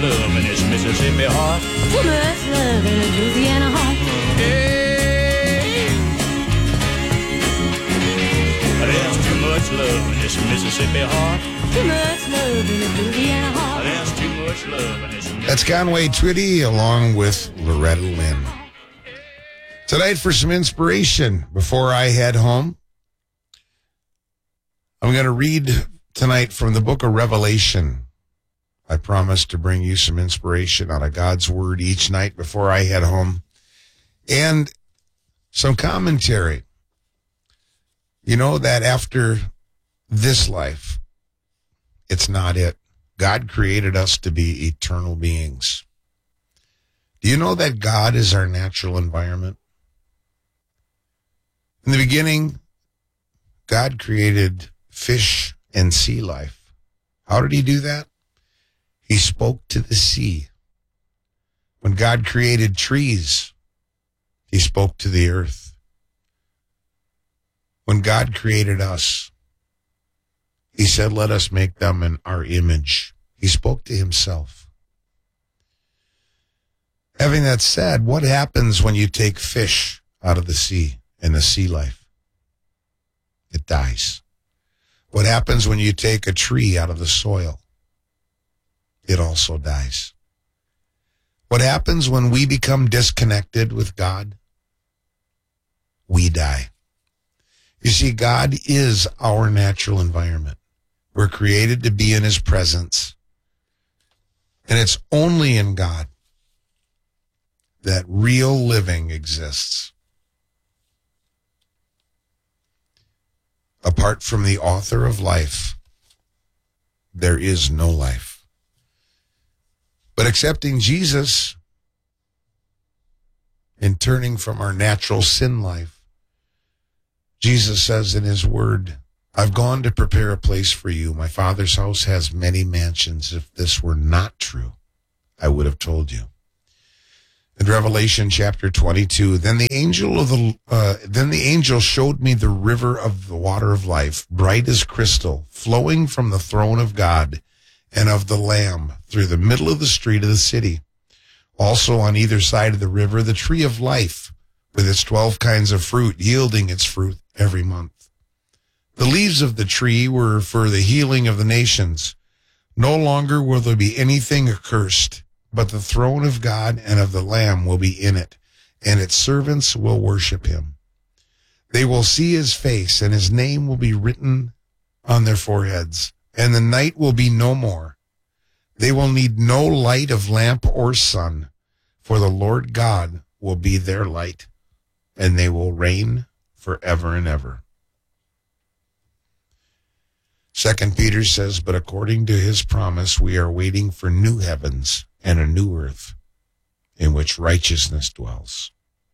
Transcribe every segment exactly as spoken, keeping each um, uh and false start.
love in this Mississippi heart. Too much love in a Louisiana heart. Hey, there's too much love in this Mississippi heart. Too much love in a Louisiana heart. There's too much love in this. That's Conway Twitty along with Loretta Lynn. Tonight for some inspiration before I head home, I'm going to read tonight from the book of Revelation. I promise to bring you some inspiration out of God's word each night before I head home. And some commentary. You know that after this life, it's not it. God created us to be eternal beings. Do you know that God is our natural environment? In the beginning, God created fish and sea life. How did he do that? He spoke to the sea. When God created trees, he spoke to the earth. When God created us, he said, let us make them in our image. He spoke to himself. Having that said, what happens when you take fish out of the sea and the sea life? It dies. What happens when you take a tree out of the soil? It also dies. What happens when we become disconnected with God? We die. You see, God is our natural environment. We're created to be in his presence. And it's only in God that real living exists. Apart from the author of life, there is no life. But accepting Jesus and turning from our natural sin life, Jesus says in his word, I've gone to prepare a place for you. My Father's house has many mansions. If this were not true, I would have told you. In Revelation chapter twenty-two, then the angel of the uh, then the angel showed me the river of the water of life, bright as crystal, flowing from the throne of God and of the Lamb through the middle of the street of the city. Also on either side of the river, the tree of life, with its twelve kinds of fruit, yielding its fruit every month. The leaves of the tree were for the healing of the nations. No longer will there be anything accursed, but the throne of God and of the Lamb will be in it, and its servants will worship him. They will see his face, and his name will be written on their foreheads, and the night will be no more. They will need no light of lamp or sun, for the Lord God will be their light, and they will reign forever and ever. Second Peter says, but according to his promise, we are waiting for new heavens and a new earth in which righteousness dwells.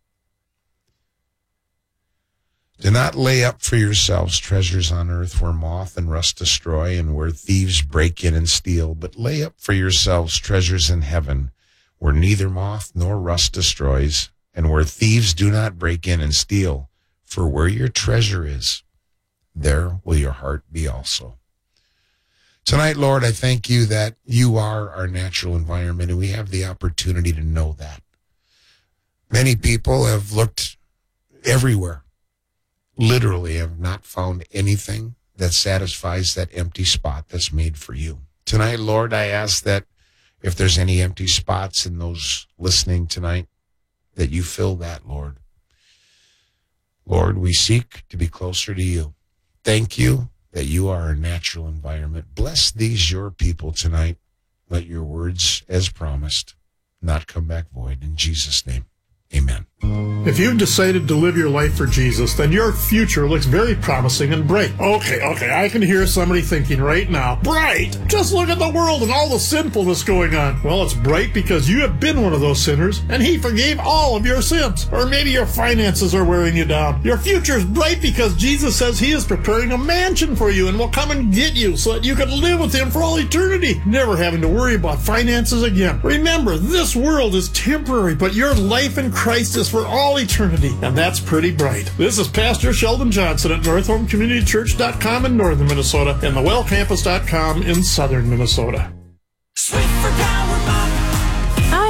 Do not lay up for yourselves treasures on earth where moth and rust destroy and where thieves break in and steal, but lay up for yourselves treasures in heaven where neither moth nor rust destroys and where thieves do not break in and steal. For where your treasure is, there will your heart be also. Tonight, Lord, I thank you that you are our natural environment, and we have the opportunity to know that. Many people have looked everywhere, literally have not found anything that satisfies that empty spot that's made for you. Tonight, Lord, I ask that if there's any empty spots in those listening tonight, that you fill that, Lord. Lord, we seek to be closer to you. Thank you that you are our natural environment. Bless these, your people, tonight. Let your words, as promised, not come back void. In Jesus' name, amen. If you've decided to live your life for Jesus, then your future looks very promising and bright. Okay, okay, I can hear somebody thinking right now, bright? Just look at the world and all the sinfulness going on. Well, it's bright because you have been one of those sinners, and he forgave all of your sins. Or maybe your finances are wearing you down. Your future's bright because Jesus says he is preparing a mansion for you and will come and get you so that you can live with him for all eternity, never having to worry about finances again. Remember, this world is temporary, but your life in Christ is for all eternity, and that's pretty bright. This is Pastor Sheldon Johnson at North Home Community Church dot com in northern Minnesota and the well campus dot com in southern Minnesota. Sweet for power,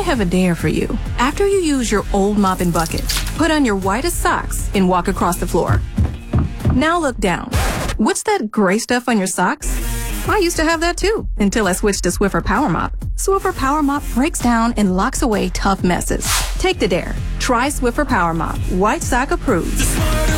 have a dare for you. After you use your old mop and bucket, put on your whitest socks and walk across the floor. Now look down. What's that gray stuff on your socks? I used to have that too, until I switched to Swiffer Power Mop. Swiffer Power Mop breaks down and locks away tough messes. Take the dare. Try Swiffer Power Mop. White sock approved.